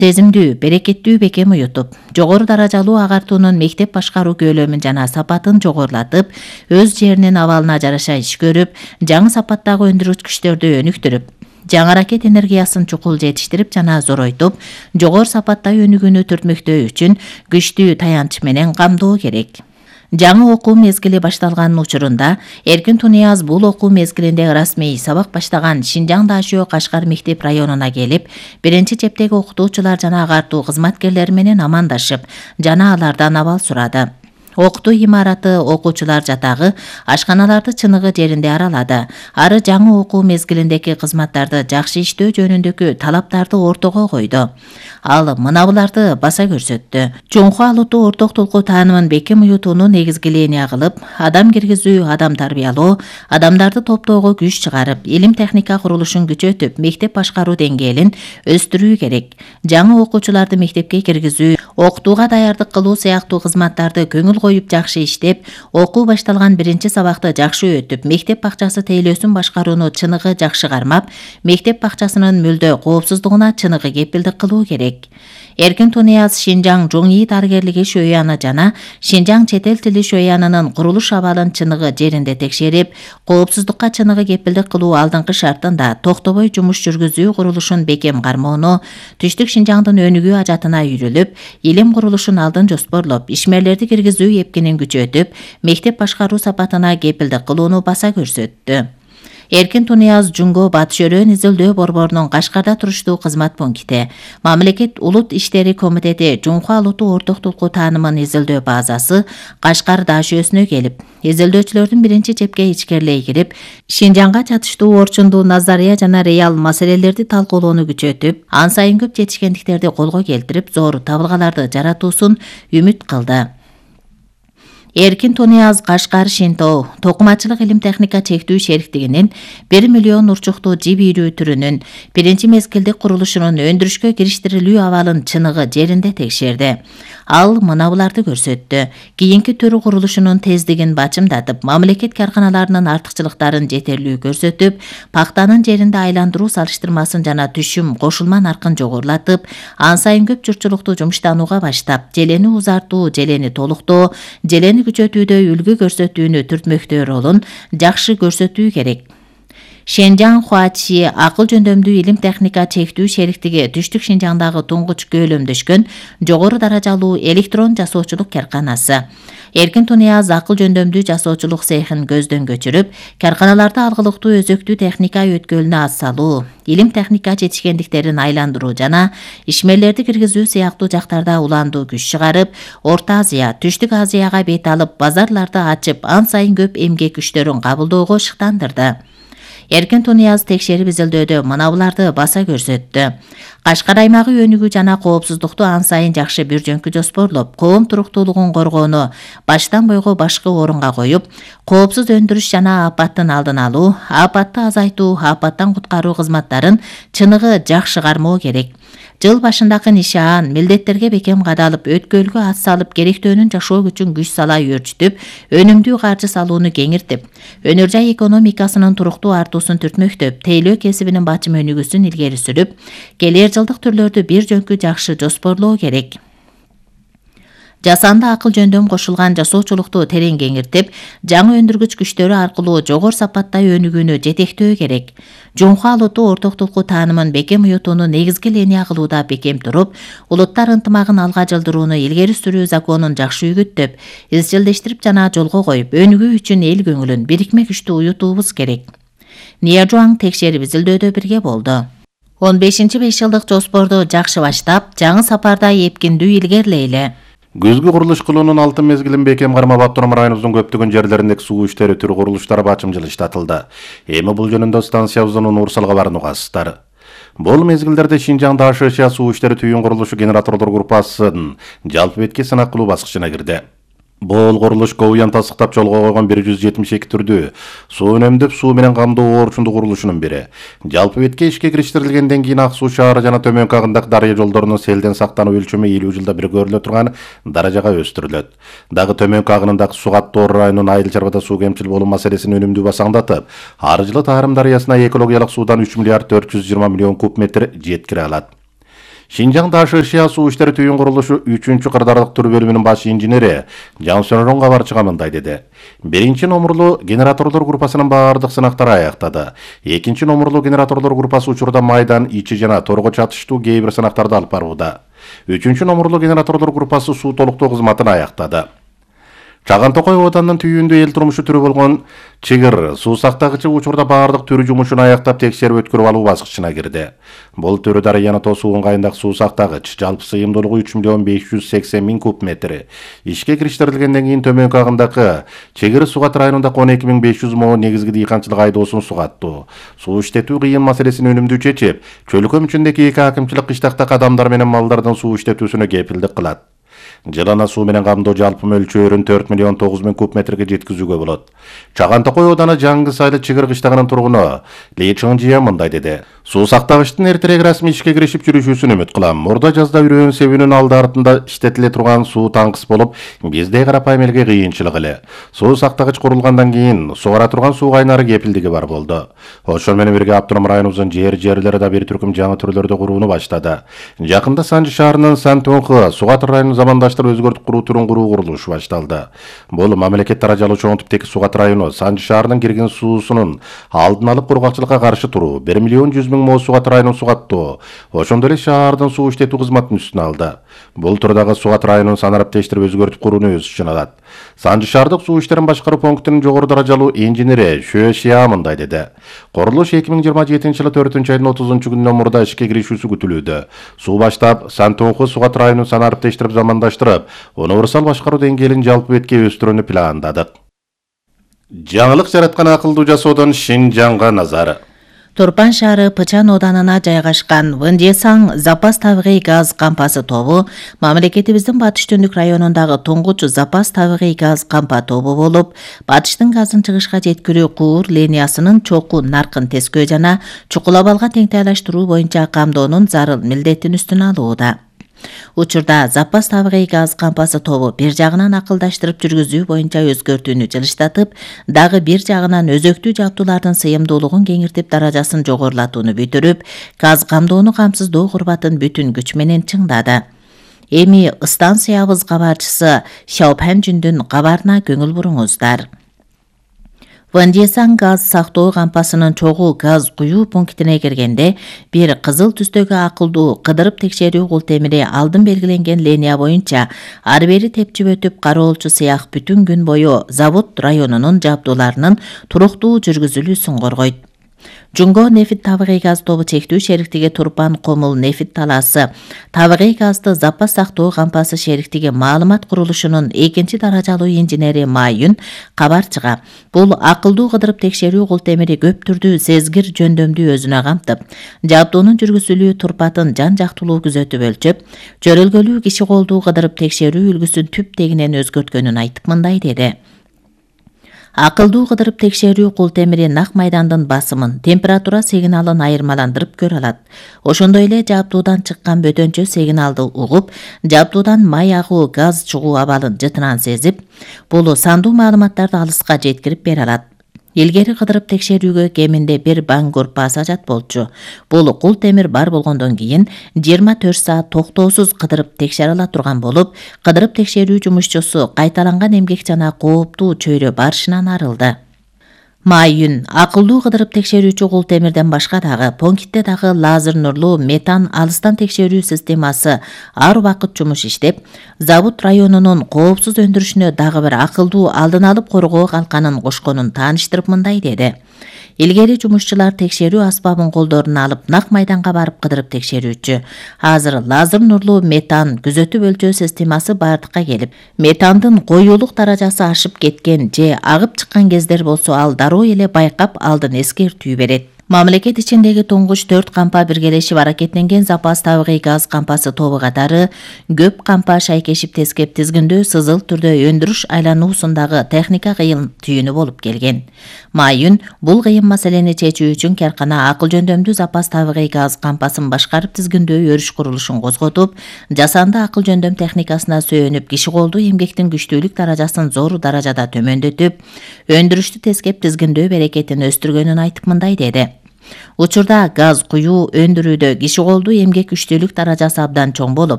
Сезимдүү, берекеттүү бекем уютуп, жогору даражалуу агартуунун мектеп башкаруу көлөмүн жана сапатын жогорулатып, өз жеринин абалына жараша иш көрүп, жаңы сапаттагы өндүргүчтөрдү өнүктүрүп, жаңы ракет энергиясын чукул жетиштирип жана зоройтуп, жогору сапаттай өнүгүүнү түртмөктөө үчүн күчтүү таянч менен камдоо керек. Жаңы окуу мезгили башталганын учурунда Эркин Тунияз бул окуу мезгилинде расмий сабак баштаган Шинжаң Дашөө Кашкар мектеп районуна келип, биринчи чептеги окутуучулар жана агартуу кызматкерлери менен амандашып, жана алардан абал сурады. Окутуу имараты, окуучулар жатагы, ашканаларды чыныгы жеринде аралады. Ары жаңы окуу мезгилиндеги кызматтарды жакшы иштөө жөнүндөгү талаптарды ортого койду. Ал мынабуларды баса көрсөттү. Чоңку алутуу орток толку таанымын бекем уютууну негизгиления кылып, адам киргизүү, адам тарбиялоо, адамдарды топтоого күч чыгарып, илим техника курулушун күчөтүп, мектеп башкаруу деңгээлин өстүрүү керек. Жаңы окуучуларды мектепке киргизүү, окутууга даярдык кылуу сыяктуу кызматтарды көңүл коюп жакшы иштеп, окуу башталган биринчи сабакты жакшы өтүп, мектеп бакчасы тейлөөсүн башкарууну чыныгы жакшы кармап, мектеп бакчасынын мүлдө коопсуздугуна чыныгы кепилдик кылуу керек. Эркин Тунияз Шинжаң Жоңи дарыгерлиги шөйяны жана Шинжаң чет эл тили шөйянынын курулуш абалын чыныгы жеринде текшерип, коопсуздукка чыныгы кепилдик кылуу алдыңкы шартында токтобой жумуш жүргүзүү курулушун бекем кармоону, түштүк Шинжаңдын өнүгүү ажатына үйрүлүп, илим курулушун алдын жоспорлоп, ишмерлерди киргизүү эпкинин күчөтүп, мектеп башкаруу сапатына кепилдик кылууну баса көрсөттү. Эркин Тунияз Жунго Батыш Өрөөн изилдөө борборунун Кашкарда туруштуу кызмат пункти, Мамлекет Улут иштери комитети Жунку алутуу орток толку таанымын изилдөө базасы Кашкар Дашөөсүнө келип, изилдөөчүлөрдүн биринчи чепке ичкерлей кирип, Шинжаңга чатыштуу орчундуу назария жана реал маселелерди талкуулоону күчөтүп, ан сайын көп жетишкендиктерди колго келтирип, зор табылгаларды жаратуусун үмүт кылды. Эркин Тунияз Кашкар Шинтоо токумачылык илим техника чектүү шериктигинин 1 миллион урчуктуу жип ийрүү түрүнүн биринчи мезгилдик курулушунун өндүрүшкө кириштирилүү абалын чыныгы жеринде текшерди. Ал мынабуларды көрсөттү. Кийинки түрү курулушунун тездигин бачымдатып, мамлекет карканаларынын артыкчылыктарын жетерлүү көрсөтүп, пактанын жеринде айландыруу салыштырмасын жана түшүм кошулма наркын жогорулатып, ан сайын көп журтчулукту жумуштанууга баштап, желени узартуу, желени толуктоо, желени күчөтүүдө үлгү көрсөтүүнү түртмөктөө ролун жакшы көрсөтүү керек. Шинжаң Хуачи акыл жөндөмдүү илим техника чектүү шериктиги түштүк Шинжаңдагы туңгуч көлөмдөшкөн жогору даражалуу электрон жасоочулук карканасы. Эркин Тунияз акыл жөндөмдүү жасоочулук цехин көздөн көчүрүп, карканаларда алгылыктуу өзөктүү техника өткөлүнө ат салуу, илим техника жетишкендиктерин айландыруу жана ишмерлерди киргизүү сыяктуу жактарда уландуу күч чыгарып, Орто Азия, Түштүк Азияга бет алып, базарларды ачып, ан сайын көп эмгек күчтөрүн кабылдоого шыктандырды. Эркин Тунияз текшерип изилдөөдө мынабуларды баса көрсөттү. Кашкар аймагы өнүгүү жана коопсуздукту ан сайын жакшы бир жөнкү жоспорлоп, коом туруктуулугун коргоону баштан бойго башкы орунга коюп, коопсуз өндүрүш жана апаттын алдын алуу, апатты азайтуу, апаттан куткаруу кызматтарын чыныгы жакшы кармоо керек. Жыл башындагы нишаан милдеттерге бекем кадалып, өткөлгө ат салып, керектөөнүн жашоо күчүн күч сала өрчүтүп, өнүмдүү каржы салууну кеңиртип, өнөр жай экономикасынын туруктуу артуусун түртмөктөп, тейлөө кесибинин бачым өнүгүүсүн илгери сүрүп, келер жылдык түрлөрдү бир жөнкү жакшы жоспорлоо керек. Жасанды акыл жөндөм кошулган жасоочулукту терең кеңиртип, жаңы өндүргүч күчтөрү аркылуу жогору сапаттай өнүгүүнү жетектөө керек. Жунку алутуу орток толку таанымын бекем уютууну негизгиления кылууда бекем туруп, улуттар ынтымагын алга жылдырууну илгери сүрүү законун жакшы үгүттөп, изчилдештирип жана жолго коюп, өнүгүү үчүн эл көңүлүн бирикме күчтүү уютуубуз керек. Ниажуаң текшерип изилдөөдө бирге болду. 15-5 жылдык жоспорду жакшы баштап, жаңы сапарда эпкиндүү илгерлейле. Күзгү курулуш кылуунун алтын мезгилин бекем кармап, Автоном районубуздун көптөгөн жерлериндеги суу иштери түрү курулуштары бачым жылыштатылды. Эми бул жөнүндө станциябыздын Урсалга баруугасыздар. Бул мезгилдерде Шинжаң Дашөө суу иштери түйүн курулушу генераторлор группасынын жалпы бетке сынак кылуу баскычына кирди. Бул курулуш Ковуян тасыктап жолго койгон 172 түрдүү суу үнөмдөп суу менен камдоо орчундуу курулушунун бири. Жалпы бетке ишке кириштирилгенден кийин Ак Суу шаары жана Төмөнкү агындагы дарыя жолдорунун селден сактануу өлчөмү 50 жылда бир көрүлө турган даражага өстүрүлөт. Дагы Төмөнкү агынындагы Сугаттор районунун Айыл чарбада суу кемчил болуу маселесин үнөмдүү басаңдатып, ар жылы Таарым дарыясына экологиялык суудан 3 миллиард 420 миллион куб метр жеткире алат. Шинжаң Дашышия суу иштери түйүн курулушу 3-кырдаардык түр бөлүмүнүн баш инженери Жансөнөрөн кабарчыга мындай деди. 1-номурлуу генераторлор группасынын баардык сынактары аяктады. 2-номурлуу генераторлор группасы учурда майдан ичи жана торго чатыштуу кээ бир сынактарды алып барууда. 3-номурлуу генераторлор группасы суу толуктоо кызматын аяктады. Чаган Токой оданынын түйүндө эл турмушу түрү болгон чыгыр суу сактагычы учурда баардык түрү жумушун аяктап текшерип өткөрүп алуу баскычына кирди. Бул түрү Дарыяны Тоо суу ыңгайындагы суу сактагыч жалпы сыйымдуулугу 3.580.000 куб метр. Ишке кириштирилгенден кийин төмөнкү агымдагы чыгыр Сугат районундагы 12.500 мо негизги дыйканчылык айдоосун сугаттуу. Суу иштетүү кыйын маселесин өнүмдүү чечип, чөлкөм ичиндеги 2 акимчилик кыштактагы адамдар менен малдардын суу иштетүүсүнө кепилдик кылат. Жылана суу менен камдоо жалпы мөлчөрүн 4.900.000 куб метрге жеткизүүгө болот. Чаган Токой ооданы Жаңгы Сайлы чыгыр кыштагынын тургуну Ли Чыңжия мындай деди. Суу сактагычтын эртерээк расмий ишке киришип жүрүшүүсүн үмүт кылам. Мурда жазда үрөөн себүүнүн алды артында иштетиле турган суу таңкыс болуп, бизде карапайым элге кыйынчылык эле. Суу сактагыч курулгандан кийин сугара турган суу кайнары кепилдиги бар болду. Ошол менен бирге автоном районубуздун жерлери да бир түркүм жаңы түрлөрдү курууну баштады. Жакында Санжы шаарынын Сантоңкы Сугат районун замандаштырып өзгөртүп куруу түрүн куруу курулушу башталды. Бул мамлекет даражалуу чоң типтеги Сугат району Санжы шаарынын кирген суусунун алдын алып кургакчылыкка каршы туруу 1.100.000 мо Сугат районун сугаттуу. Ошондой эле шаардын суу иштетүү кызматынын үстүнө алды. Бул турдагы Сугат районун санарып тештирип өзгөртүп курууну өз ичине алат. Санжы шаардык суу иштерин башкаруу пунктунун жогору даражалуу инженери Шө Шия мындай деди. Курулуш 2027-жылы 4-айдын 30-күнүнөн мурда ишке киришүүсү күтүлүүдө. Суу баштап Сантоңкы Сугат районун санарып тештирип замандаштырып, универсал башкаруу деңгээлин жалпы бетке өстүрүүнү пландадык. Жаңылык жараткан акылдуу жасоодон Шинжаңга назар. Турпан шаары Пычан оданына жайгашкан Вындесаң запас табигый газ кампасы тобу мамлекетибиздин батыш түндүк районундагы туңгуч запас табигый газ кампа тобу болуп, батыштын газын чыгышка жеткирүү куур линиясынын чокуу наркын тескөө жана чукулабалга теңтайлаштыруу боюнча камдоонун зарыл милдетин үстүнө алууда. Учурда запас табигый газ кампасы тобу бир жагынан акылдаштырып жүргүзүү боюнча өзгөртүүнү жылыштатып, дагы бир жагынан өзөктүү жабдуулардын сыйымдуулугун кеңиртип даражасын жогорулатууну бүтүрүп, газ камдоону камсыздоо курбатын бүтүн күч менен чыңдады. Эми станциябыз кабарчысы Шаопан Жүндүн кабарына көңүл буруңуздар. Вандесаң газ сактоо кампасынын чогуу газ куюу пунктине киргенде, бир кызыл түстөгү акылдуу кыдырып текшерүү кул темири алдын белгиленген линия боюнча ары бери тепчип өтүп кароолчу сыяк бүтүн күн бою завод районунун жабдууларынын туруктуу жүргүзүлүүсүн коргойт. Жунго нефит табигый газ тобу чектүү шериктиги Турпан Комул нефит талаасы табигый газды запас сактоо кампасы шериктиги маалымат курулушунун 2-даражалуу инженери Майюн кабарчыга бул акылдуу кыдырып текшерүү кул темири көп түрдүү сезгир жөндөмдү өзүнө камтып, жабдуунун жүргүзүлүү турпатын жан жактылуу күзөтүп өлчөп, жөрөлгөлүү киши колдуу кыдырып текшерүү үлгүсүн түп тегинен өзгөрткөнүн айтып мындай деди. Акылдуу кыдырып текшерүү кул темири нак майдандын басымын, температура сигналын айырмаландырып көрө алат. Ошондой эле жабдуудан чыккан бөтөнчө сигналды угуп, жабдуудан май агуу газ чыгуу абалын жытынан сезип, бул сандуу маалыматтарды алыска жеткирип бере алат. Илгери кыдырып текшерүүгө кеминде бир баңгур пассажат болчу. Бул кул темир бар болгондон кийин 24 саат токтоосуз кыдырып текшере ала турган болуп, кыдырып текшерүү жумушчусу кайталанган эмгек жана кооптуу чөйрө барышынан арылды. Майюн акылдуу кыдырып текшерүүчү кул темирден башка дагы пунктте дагы лазер нурлуу метан алыстан текшерүү системасы ар убакыт жумуш иштеп, завод районунун коопсуз өндүрүшүнө дагы бир акылдуу алдын алып коргоо калканын кошконун тааныштырып мындай деди. Илгери жумушчулар текшерүү аспабын колдоруна алып нак майданга барып кыдырып текшерүүчү. Азыр лазер нурлуу метан күзөтүп өлчөө системасы бардыкка келип, метандын коюулук даражасы ашып кеткен же агып чыккан кездер болсо ал дароо эле байкап алдын эскертүү берет. Мамлекет ичиндеги туңгуч 4 кампа биргелешип аракеттенген запас табигый газ кампасы тобу катары көп кампа шайкешип тескеп тизгиндөө сызыл түрдө өндүрүш айлануусундагы техника кыйын түйүнү болуп келген. Майюн бул кыйын маселени чечүү үчүн каркана акыл жөндөмдүү запас табигый газ кампасын башкарып тизгиндөө өрүш курулушун козготуп, жасанды акыл жөндөм техникасына сөөнүп, киши колдуу эмгектин күчтүүлүк даражасын зор даражада төмөндөтүп, өндүрүштү тескеп тизгиндөө берекетин өстүргөнүн айтып мындай деди. Учурда газ куюу, өндүрүүдө киши колдуу эмгек күчтүүлүк даражасы абдан чоң болуп,